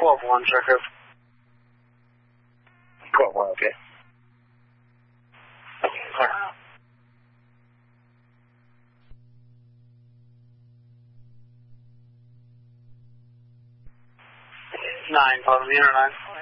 12-1, check up. 12-1, okay. All right. 9, Papa Beaner 9.